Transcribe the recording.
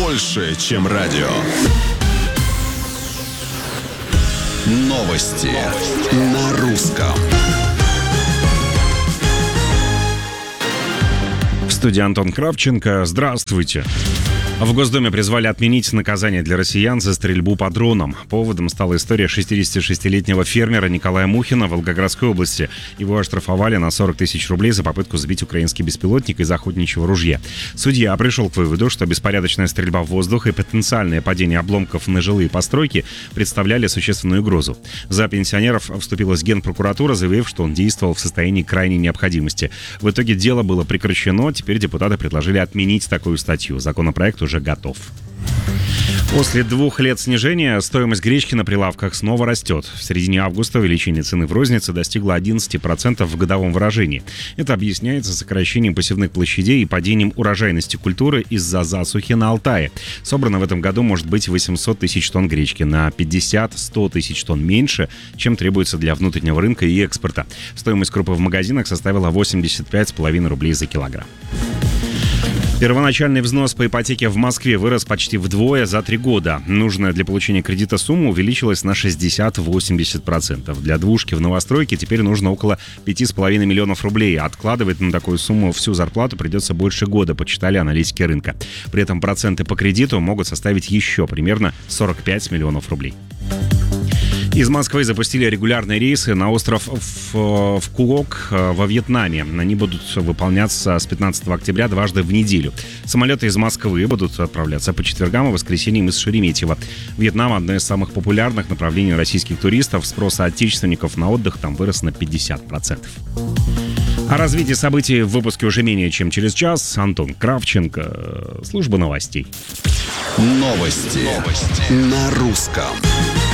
больше, чем радио. Новости на русском. В студии Антон Кравченко. Здравствуйте. В Госдуме призвали отменить наказание для россиян за стрельбу по дронам. Поводом стала история 66-летнего фермера Николая Мухина в Волгоградской области. Его оштрафовали на 40 тысяч рублей за попытку сбить украинский беспилотник из охотничьего ружья. Судья пришел к выводу, что беспорядочная стрельба в воздух и потенциальное падение обломков на жилые постройки представляли существенную угрозу. За пенсионеров вступилась Генпрокуратура, заявив, что он действовал в состоянии крайней необходимости. В итоге дело было прекращено. Теперь депутаты предложили отменить такую статью. Законопроект уже готов. После 2 лет снижения стоимость гречки на прилавках снова растет. В середине августа увеличение цены в рознице достигло 11% в годовом выражении. Это объясняется сокращением посевных площадей и падением урожайности культуры из-за засухи на Алтае. Собрано в этом году может быть 800 тысяч тонн гречки, на 50-100 тысяч тонн меньше, чем требуется для внутреннего рынка и экспорта. Стоимость крупы в магазинах составила 85,5 рублей за килограмм. Первоначальный взнос по ипотеке в Москве вырос почти вдвое за 3 года. Нужная для получения кредита сумма увеличилась на 60-80%. Для двушки в новостройке теперь нужно около 5,5 миллионов рублей. Откладывать на такую сумму всю зарплату придется больше года, подсчитали аналитики рынка. При этом проценты по кредиту могут составить еще примерно 45 миллионов рублей. Из Москвы запустили регулярные рейсы на остров Фукуок во Вьетнаме. Они будут выполняться с 15 октября дважды в неделю. Самолеты из Москвы будут отправляться по четвергам и воскресеньям из Шереметьево. Вьетнам – одно из самых популярных направлений российских туристов. Спрос отечественников на отдых там вырос на 50%. О развитии событий в выпуске уже менее чем через час. Антон Кравченко, служба новостей. Новости на русском.